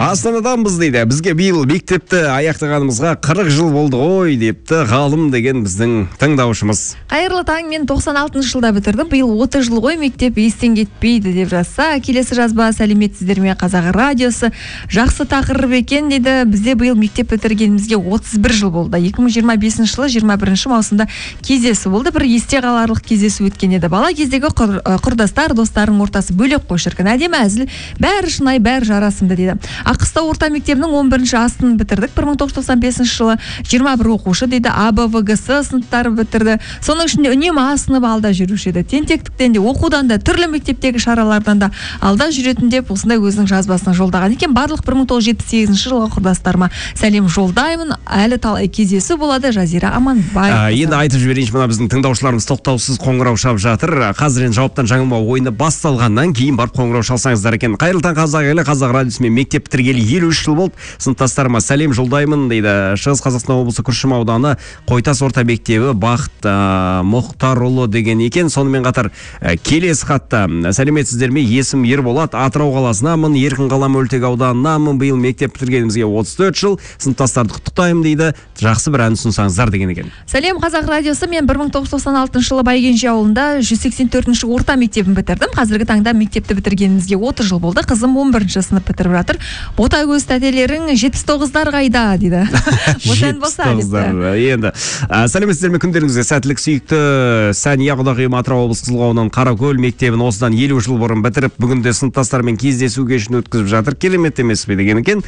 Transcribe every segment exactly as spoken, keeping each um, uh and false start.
Астанаданбыз дейді. Бізге биыл мектепті аяқтағанымызға қырық жыл болды ғой депті ғалым деген біздің тыңдаушымыз. Қайырлы таң, мен тоқсан алтыншы жылда бітірдім. Биыл отыз жыл ғой, мектеп естен кетпейді деп жазса. Келесі жазба: сәлеметсіздер ме, Қазақ радиосы. Жақсы тақырып екен дейді. Бізде биыл мектеп бітіргенімізге отыз бір жыл болды. екі мың жиырма бесінші жылы жиырма бірінші маусымда кездесу болды. Бір есте қаларлық кездесу өткен еді. Бала кездегі құр, құрдастар, достардың ортасы бөлек қой шіркін. Әдемі, әзіл, бәрі шынай, бәрі жарасымды дейді. Аққыстау орта мектебінің он бірінші астын бітірдік. бір мың тоғыз жүз тоқсан бесінші жылы жиырма бір оқушы дейді. А Б В Г С сыныптары бітірді. Соның ішінде үнемі А сынып алда жүруші еді. Тентектіктен де, оқудан да, түрлі мектептегі шаралардан да алда жүретін деп осындай өзінің жазбасына жолдаған екен. Барлық бір мың тоғыз жүз жетпіс сегізінші жылғы құрдастарыма сәлем жолдаймын. Әлі талай кездесу болады. Жазира Аманбай. Енді айтып жіберейінші, мына біздің тыңдаушыларымыз тоқтаусыз қоңырау шалып жатыр. Қазір енді жауаптан жаңылмау ойыны басталғаннан кейін барып қоңырау шалсаңыздар екен. Қайырлы таң қазақ елі, Қазақ радиосымен мектеп бітіргелі елу үш жыл болды. Сыныптастарыма сәлем жолдаймын дейді. Шығыс Қазақстан облысы Күршім ауданы Қойтас орта мектебі Бақыт Мұхтарұлы деген екен. Сонымен қатар келесі хатта: сәлеметсіздер ме, есім Ерболат, Атырау қаласынамын, Еркін қала мөлтек ауданынамын. Биыл мектеп бітіргенімізге отыз төрт жыл. Сыныптастарды құттықтаймын дейді. Жақсы бір ән ұсынсаңыздар деген екен. Сәлем Қазақ радиосы, мен бір мың тоғыз жүз тоқсан алтыншы жылы Байгенже ауылында жүз сексен төртінші орта мектебін бітірдім. Қазіргі таңда мектепті бітіргенімізге отыз жыл болды. Қызым он бірінші сынып бітіріп жатыр. Ботагөз тәтелерің жетпіс тоғыздар қайда дейді. жетпіс тоғыздар. Енді сәлеметсіздер ме, күндеріңізге сәттілік. Сүйікті Сәния Құдағиым Атырау облысы Қызыл ауданының Қаракөл мектебін осыдан елу жыл бұрын бітіріп, бүгінде сыныптастармен кездесу кешін өткізіп жатыр. Керемет емес пе деген екен.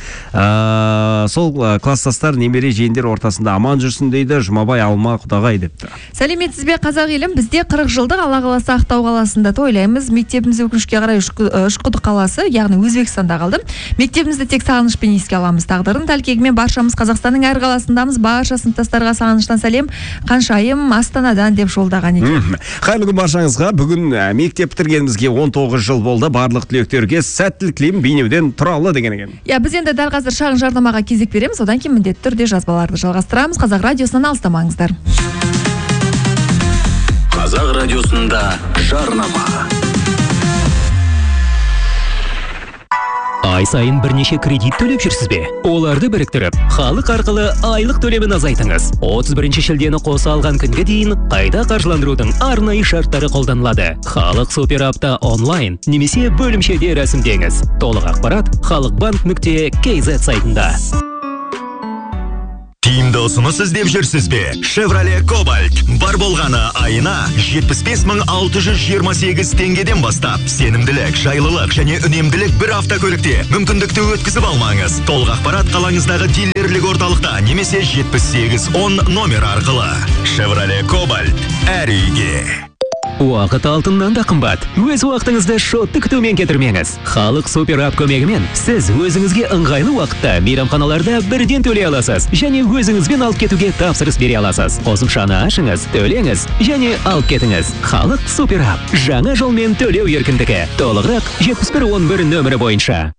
Сол класстастар немере жиендер ортасында аман жүрсін дейді Жұмабай Алма Құдағай депті. Сәлеметсіз бе қазақ елім, бізде қырық жылдық, Алла қаласа Ақтау қаласында тойлаймыз. Мектебіміз өкінішке қарай Үшқұдық қаласы, яғни Өзбекстанда қалды. Мектебімізді тек сағынышпен еске аламыз. Тағдырдың тәлкегімен баршамыз Қазақстанның әр қаласындамыз. Барша сыныптастарға сағыныштан сәлем, Қаншайым Астанадан деп жолдаған екен. Қайырлы күн баршаңызға. Бүгін мектеп бітіргенімізге он тоғыз жыл болды. Барлық түлектерге сәттілік тілеймін, Бейнеуден Тұралы деген екен. Я, біз енді дәл қазір шағын жарнамаға кезек береміз. Одан кейін міндетті түрде жазбаларды жалғастырамыз. Қазақ радиосынан алыстамаңыздар. Қазақ радиосында жарнама. Ай сайын бірнеше кредит төлеп жүрсіз бе? Оларды біріктіріп, халық арқылы айлық төлемін азайтыңыз. отыз бірінші шілдені қоса алған күнге дейін қайта қаржыландырудың арнайы шарттары қолданылады. Халық супер апта онлайн немесе бөлімшеде рәсімдеңіз. Толық ақпарат халықбанк нүкте кз сайтында. Тиімді ұсыныс іздеп жүрсіз бе? Chevrolet Cobalt бар болғаны айына жетпіс бес мың алты жүз жиырма сегіз теңгеден бастап. Сенімділік, жайлылық және үнемділік бір автокөлікте. Мүмкіндікті өткізіп алмаңыз. Толық ақпарат қалаңыздағы дилерлік орталықта немесе жетпіс сегіз он номер арқылы. Chevrolet Cobalt әр үйге. Уақыт алтыннан да қымбат. Өз уақытыңызды шотты күтумен кетірмеңіз. Халық супер ап көмегімен сіз өзіңізге ыңғайлы уақытта мейрамханаларда бірден төлей аласыз және өзіңізбен алып кетуге тапсырыс бере аласыз. Қосымшаны ашыңыз, төлеңіз және алып кетіңіз. Халық супер ап. Жаңа жолмен төлеу еркіндігі. Толығырақ жетпіс бір он бір нөмірі бойынша.